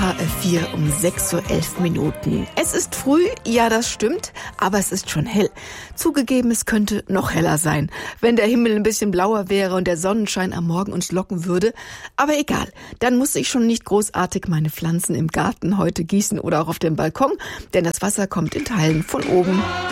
HR4 um 6:11 Uhr. Es ist früh, ja, das stimmt, aber es ist schon hell. Zugegeben, es könnte noch heller sein, wenn der Himmel ein bisschen blauer wäre und der Sonnenschein am Morgen uns locken würde. Aber egal, dann muss ich schon nicht großartig meine Pflanzen im Garten heute gießen oder auch auf dem Balkon, denn das Wasser kommt in Teilen von oben.